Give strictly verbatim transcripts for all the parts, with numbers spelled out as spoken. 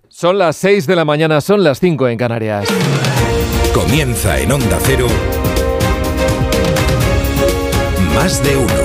Son las seis de la mañana, son las cinco en Canarias. Comienza en Onda Cero Más de Uno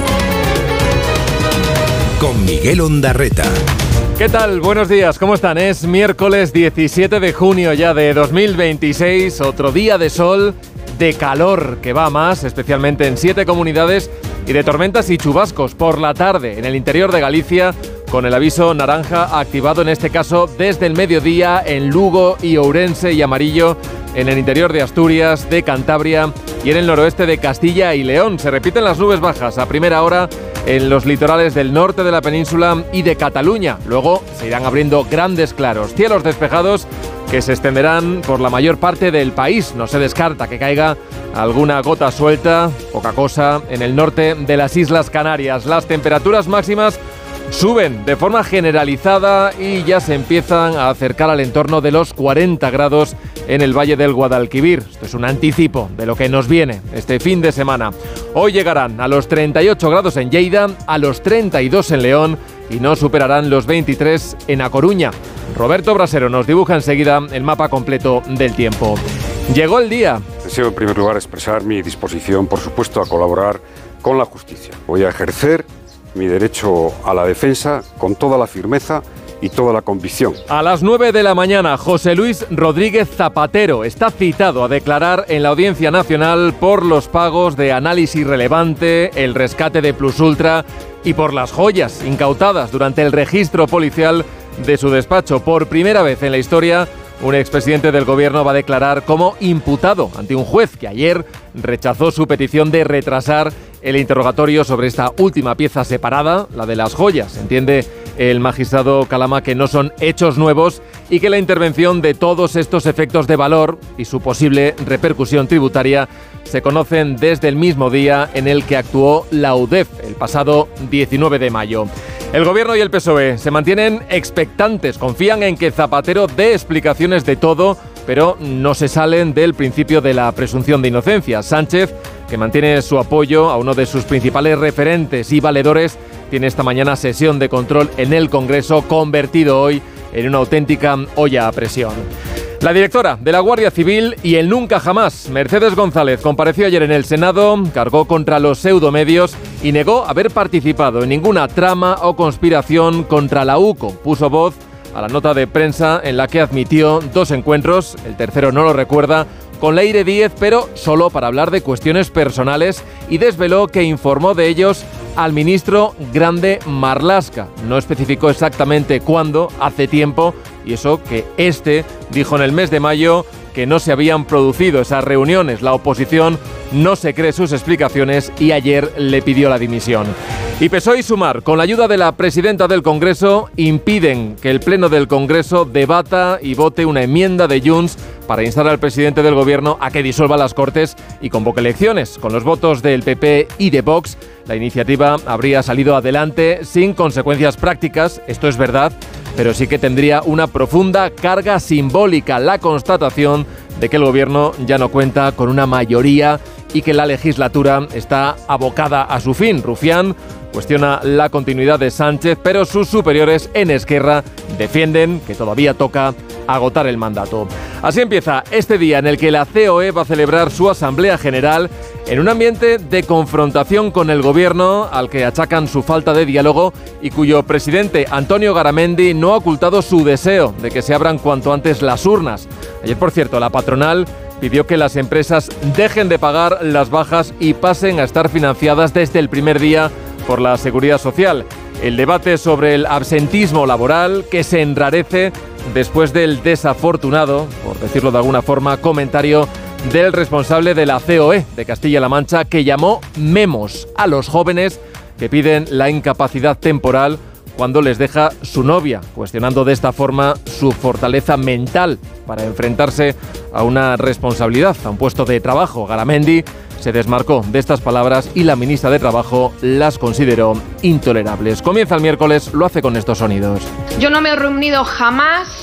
con Miguel Ondarreta. ¿Qué tal? Buenos días, ¿cómo están? Es miércoles diecisiete de junio ya de dos mil veintiséis, otro día de sol, de calor que va a más, especialmente en siete comunidades, y de tormentas y chubascos por la tarde en el interior de Galicia, con el aviso naranja activado en este caso desde el mediodía en Lugo y Ourense, y amarillo en el interior de Asturias, de Cantabria y en el noroeste de Castilla y León. Se repiten las nubes bajas a primera hora en los litorales del norte de la península y de Cataluña. Luego se irán abriendo grandes claros, cielos despejados que se extenderán por la mayor parte del país. No se descarta que caiga alguna gota suelta, poca cosa, en el norte de las Islas Canarias. Las temperaturas máximas suben de forma generalizada y ya se empiezan a acercar al entorno de los cuarenta grados en el Valle del Guadalquivir. Esto es un anticipo de lo que nos viene este fin de semana. Hoy llegarán a los treinta y ocho grados en Lleida, a los treinta y dos en León y no superarán los veintitrés en A Coruña. Roberto Brasero nos dibuja enseguida el mapa completo del tiempo. Llegó el día. Deseo en primer lugar expresar mi disposición, por supuesto, a colaborar con la justicia. Voy a ejercer mi derecho a la defensa con toda la firmeza y toda la convicción. A las nueve de la mañana, José Luis Rodríguez Zapatero está citado a declarar en la Audiencia Nacional por los pagos de Análisis Relevante, el rescate de Plus Ultra y por las joyas incautadas durante el registro policial de su despacho. Por primera vez en la historia, un expresidente del gobierno va a declarar como imputado ante un juez que ayer rechazó su petición de retrasar el interrogatorio sobre esta última pieza separada, la de las joyas. Entiende el magistrado Calama que no son hechos nuevos y que la intervención de todos estos efectos de valor y su posible repercusión tributaria se conocen desde el mismo día en el que actuó la U D E F, el pasado diecinueve de mayo. El Gobierno y el P S O E se mantienen expectantes, confían en que Zapatero dé explicaciones de todo, pero no se salen del principio de la presunción de inocencia. Sánchez, que mantiene su apoyo a uno de sus principales referentes y valedores, tiene esta mañana sesión de control en el Congreso, convertido hoy en una auténtica olla a presión. La directora de la Guardia Civil y el nunca jamás, Mercedes González, compareció ayer en el Senado, cargó contra los pseudomedios y negó haber participado en ninguna trama o conspiración contra la U C O. Puso voz a la nota de prensa en la que admitió dos encuentros, el tercero no lo recuerda, con Leire Díez, pero solo para hablar de cuestiones personales, y desveló que informó de ellos al ministro Grande Marlaska. No especificó exactamente cuándo, hace tiempo, y eso que este dijo en el mes de mayo que no se habían producido esas reuniones. La oposición no se cree sus explicaciones y ayer le pidió la dimisión. Y P S O E y Sumar, con la ayuda de la presidenta del Congreso, impiden que el Pleno del Congreso debata y vote una enmienda de Junts para instar al presidente del Gobierno a que disuelva las Cortes y convoque elecciones. Con los votos del P P y de Vox, la iniciativa habría salido adelante sin consecuencias prácticas, esto es verdad, pero sí que tendría una profunda carga simbólica, la constatación de que el Gobierno ya no cuenta con una mayoría y que la legislatura está abocada a su fin. Rufián cuestiona la continuidad de Sánchez, pero sus superiores en Esquerra defienden que todavía toca agotar el mandato. Así empieza este día en el que la C O E va a celebrar su Asamblea General en un ambiente de confrontación con el Gobierno, al que achacan su falta de diálogo y cuyo presidente, Antonio Garamendi, no ha ocultado su deseo de que se abran cuanto antes las urnas. Ayer, por cierto, la patronal pidió que las empresas dejen de pagar las bajas y pasen a estar financiadas desde el primer día por la Seguridad Social. El debate sobre el absentismo laboral, que se enrarece después del desafortunado, por decirlo de alguna forma, comentario del responsable de la C O E de Castilla-La Mancha, que llamó memos a los jóvenes que piden la incapacidad temporal cuando les deja su novia, cuestionando de esta forma su fortaleza mental para enfrentarse a una responsabilidad, a un puesto de trabajo. Garamendi se desmarcó de estas palabras y la ministra de Trabajo las consideró intolerables. Comienza el miércoles, lo hace con estos sonidos. Yo no me he reunido jamás